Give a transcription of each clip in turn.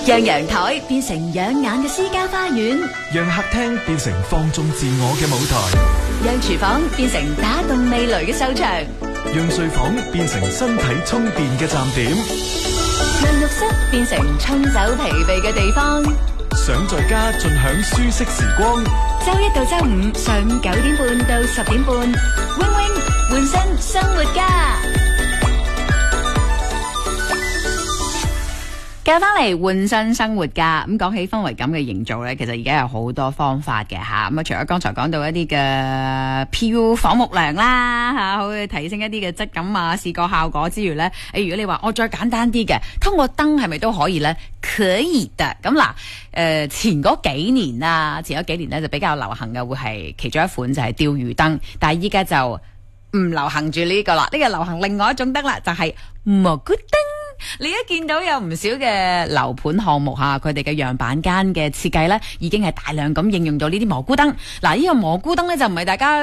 讓陽台變成養眼嘅私家花園， 讓客廳變成放縱自我嘅舞台， 讓廚房變成打動味蕾嘅秀場， 讓睡房變成身體充電嘅站點， 讓浴室變成沖走疲憊嘅地方。 想在家盡享舒適時光， 周一到周五上午9點半到10點半，Wing Wing 換身生活家。繼續翻嚟換身生活家，咁講起氛圍感嘅營造咧，其實而家有好多方法嘅吓。咁啊，除咗剛才講到一啲嘅 PU 仿木樑啦吓，可以提升一啲嘅質感啊、視覺效果之餘咧，如果你話我再簡單啲嘅，通過燈係咪都可以咧？可以的。咁嗱，前嗰幾年咧就比較流行嘅會係其中一款就係釣魚燈，但係依家就唔流行住呢個啦。呢個流行另外一種燈啦，就係蘑菇燈。你一見到有唔少嘅樓盤項目吓，佢哋嘅樣板間嘅設計咧，已經係大量咁應用到呢啲蘑菇燈。嗱，呢個蘑菇燈咧就唔係大家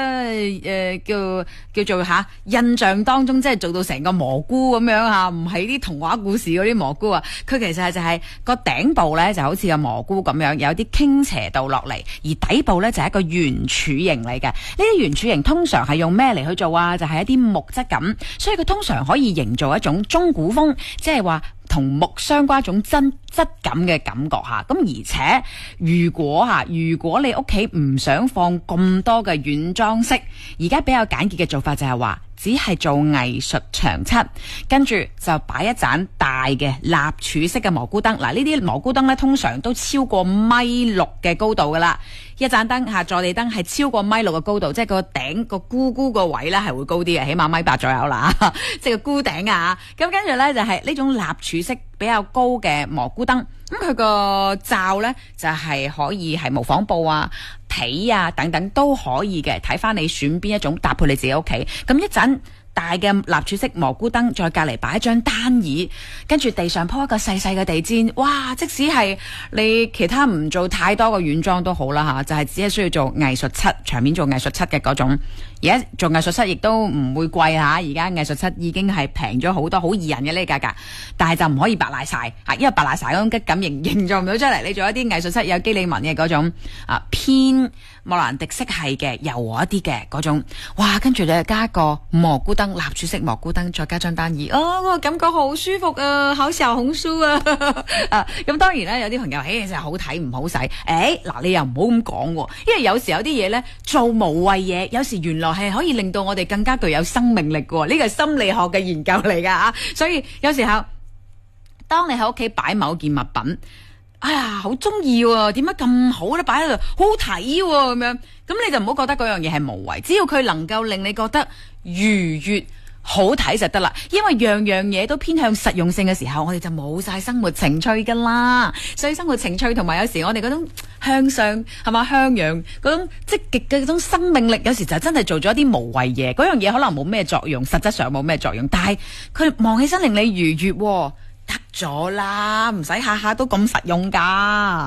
叫做吓印象當中即係做到成個蘑菇咁樣吓，唔係啲童話故事嗰啲蘑菇啊。佢其實就係個頂部咧就好似個蘑菇咁樣，有啲傾斜度落嚟，而底部咧就係一個圓柱形嚟嘅。呢啲圓柱形通常係用咩嚟去做啊？就係一啲木質感，所以佢通常可以營造一種中古風。即係話同木相關一種質感嘅感覺吓，咁而且如果你屋企唔想放咁多嘅軟裝飾，而家比較簡潔嘅做法就係話，只係做藝術牆漆，跟住就擺一盞大嘅立柱式嘅蘑菇燈。嗱，呢啲蘑菇燈咧通常都超過1.6米嘅高度噶啦，一盞燈下坐地燈係超過1.6米嘅高度，即係個頂個菇個位咧係會高啲嘅，起碼1.8米左右啦，即係個菇頂啊。咁跟住咧就係呢種立柱式比較高嘅蘑菇燈，咁佢個罩咧就係可以係模仿布啊、皮啊等等都可以嘅，睇翻你選邊一種搭配你自己屋企。咁一盞大嘅立柱式蘑菇燈，再隔籬擺一張單椅，跟住地上鋪一個細細嘅地氈，哇！即使係你其他唔做太多嘅軟裝都好啦吓，就係只係需要做藝術漆，牆面做藝術漆嘅嗰種。而家做藝術漆亦都唔會貴吓，而家藝術漆已經係平咗好多，好宜人嘅呢個價格。但係就唔可以白賴晒吓，因為白賴晒嗰種質感營造唔到出嚟。你做一啲藝術漆有肌理紋嘅嗰種偏莫蘭迪式係嘅柔和一啲嘅嗰種，哇！跟住你加個蘑菇燈，立柱式蘑菇燈，再加張單椅，我感覺好舒服啊，好時候好舒啊！咁當然咧，有啲朋友就係好睇唔好使，嗱你又唔好咁講，因為有時有啲嘢咧做無謂嘢，有時原來係可以令到我哋更加具有生命力嘅，呢個係心理學嘅研究嚟噶啊！所以有時候當你喺屋企擺某件物品，哎呀，好中意喎！點解咁好咧？擺喺度好好睇喎，咁樣咁你就唔好覺得嗰樣嘢係無謂，只要佢能夠令你覺得愉悅、好睇就得啦。因為樣樣嘢都偏向實用性嘅時候，我哋就冇晒生活情趣噶啦。所以生活情趣同埋有時我哋嗰種向上係嘛向陽嗰種積極嘅嗰種生命力，有時就真係做咗一啲無謂嘢。嗰樣嘢可能冇咩作用，實質上冇咩作用，但係佢望起身令你愉悅。得咗啦，唔使下下都咁實用噶。